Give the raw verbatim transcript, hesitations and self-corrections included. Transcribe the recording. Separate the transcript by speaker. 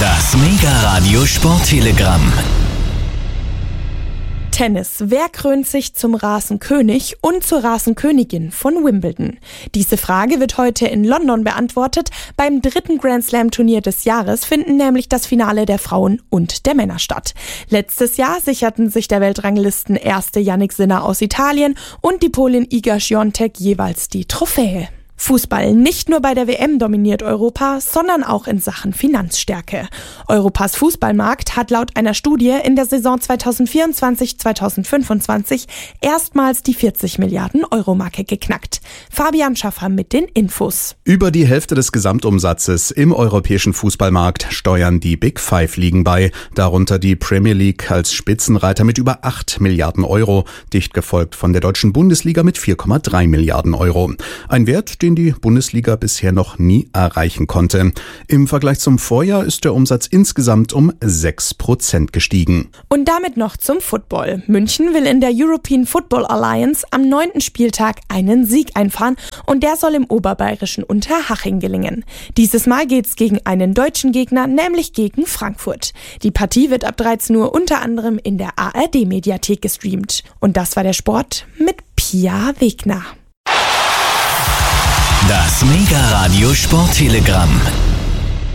Speaker 1: Das Mega-Radio Sporttelegramm.
Speaker 2: Tennis. Wer krönt sich zum Rasenkönig und zur Rasenkönigin von Wimbledon? Diese Frage wird heute in London beantwortet. Beim dritten Grand Slam Turnier des Jahres finden nämlich das Finale der Frauen und der Männer statt. Letztes Jahr sicherten sich der Weltranglisten erste Jannik Sinner aus Italien und die Polin Iga Świątek jeweils die Trophäe. Fußball. Nicht nur bei der W M dominiert Europa, sondern auch in Sachen Finanzstärke. Europas Fußballmarkt hat laut einer Studie in der Saison zweitausendvierundzwanzig zweitausendfünfundzwanzig erstmals die vierzig Milliarden Euro Marke geknackt. Fabian Schaffer mit den Infos.
Speaker 3: Über die Hälfte des Gesamtumsatzes im europäischen Fußballmarkt steuern die Big Five Ligen bei, darunter die Premier League als Spitzenreiter mit über acht Milliarden Euro, dicht gefolgt von der deutschen Bundesliga mit vier Komma drei Milliarden Euro. Ein Wert, den die Bundesliga bisher noch nie erreichen konnte. Im Vergleich zum Vorjahr ist der Umsatz insgesamt um sechs Prozent gestiegen.
Speaker 2: Und damit noch zum Football. München will in der European Football Alliance am neunten Spieltag einen Sieg einfahren und der soll im oberbayerischen Unterhaching gelingen. Dieses Mal geht's gegen einen deutschen Gegner, nämlich gegen Frankfurt. Die Partie wird ab dreizehn Uhr unter anderem in der A R D-Mediathek gestreamt. Und das war der Sport mit Pia Wegner.
Speaker 1: Das Mega-Radio Sporttelegramm.